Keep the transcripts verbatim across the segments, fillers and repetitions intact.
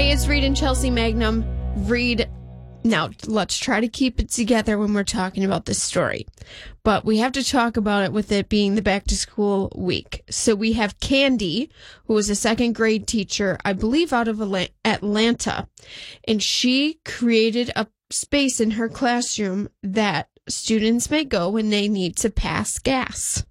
Hey, it's Reed and Chelsea Magnum. Reed, now let's try to keep it together when we're talking about this story. But we have to talk about it with it being the back to school week. So we have Candy, who is a second grade teacher, I believe out of Atlanta. And she created a space in her classroom that students may go when they need to pass gas.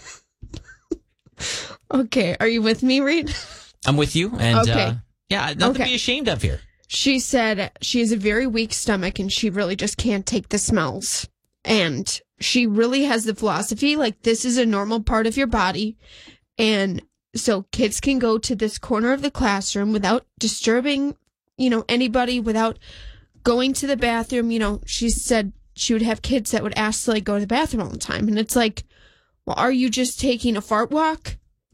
Okay, are you with me, Reed? I'm with you, and okay. uh, yeah, nothing okay. to be ashamed of here. She said she has a very weak stomach and she really just can't take the smells. And she really has the philosophy, like, this is a normal part of your body. And so kids can go to this corner of the classroom without disturbing, you know, anybody, without going to the bathroom. You know, she said she would have kids that would ask to, like, go to the bathroom all the time. And it's like, well, are you just taking a fart walk?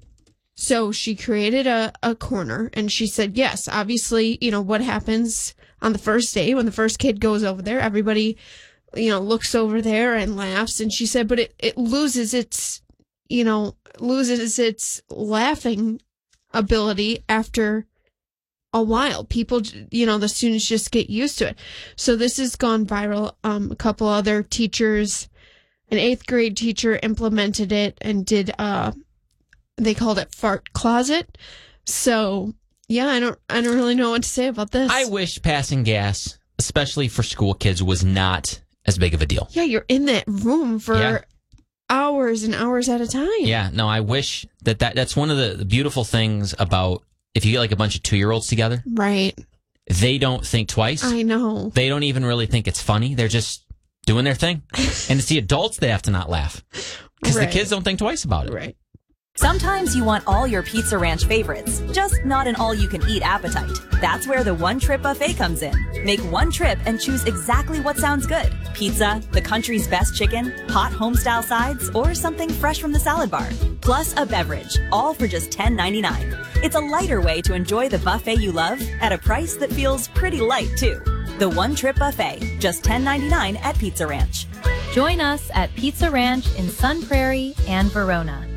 So she created a, a corner, and she said, yes, obviously, you know, what happens on the first day when the first kid goes over there, everybody, you know, looks over there and laughs. And she said, but it, it loses its, you know, loses its laughing ability after a while. People, you know, the students just get used to it. So this has gone viral. Um, a couple other teachers, an eighth grade teacher implemented it and did, uh, they called it Fart Closet. So yeah, I don't, I don't really know what to say about this. I wish passing gas, especially for school kids, was not as big of a deal. Yeah, you're in that room for yeah. hours and hours at a time. Yeah, no, I wish that, that that's one of the, the beautiful things about if you get like a bunch of two-year-olds together. Right. They don't think twice. I know. They don't even really think it's funny. They're just doing their thing. And it's the adults that have to not laugh. Because Right. the kids don't think twice about it. Right. Sometimes you want all your Pizza Ranch favorites, just not an all-you-can-eat appetite. That's where the One Trip Buffet comes in. Make one trip and choose exactly what sounds good. Pizza, the country's best chicken, hot home-style sides, or something fresh from the salad bar. Plus a beverage, all for just ten ninety-nine. It's a lighter way to enjoy the buffet you love at a price that feels pretty light, too. The One Trip Buffet, just ten ninety-nine at Pizza Ranch. Join us at Pizza Ranch in Sun Prairie and Verona.